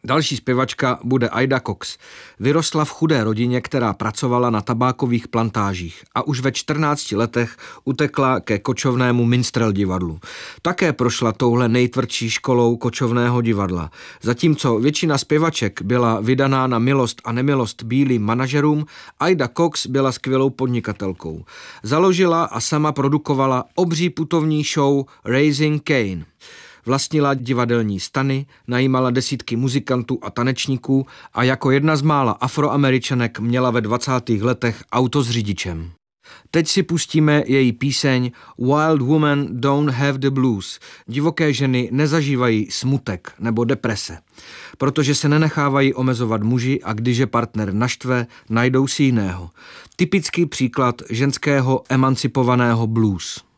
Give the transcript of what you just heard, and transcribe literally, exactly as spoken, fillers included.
Další zpěvačka bude Ida Cox. Vyrostla v chudé rodině, která pracovala na tabákových plantážích a už ve čtrnácti letech utekla ke kočovnému minstrel divadlu. Také prošla touhle nejtvrdší školou kočovného divadla. Zatímco většina zpěvaček byla vydaná na milost a nemilost bílým manažerům, Ida Cox byla skvělou podnikatelkou. Založila a sama produkovala obří putovní show Raising Cain. Vlastnila divadelní stany, najímala desítky muzikantů a tanečníků a jako jedna z mála Afroameričanek měla ve dvacátých letech auto s řidičem. Teď si pustíme její píseň Wild Women Don't Have the Blues. Divoké ženy nezažívají smutek nebo deprese, protože se nenechávají omezovat muži a když je partner naštve, najdou si jiného. Typický příklad ženského emancipovaného blues.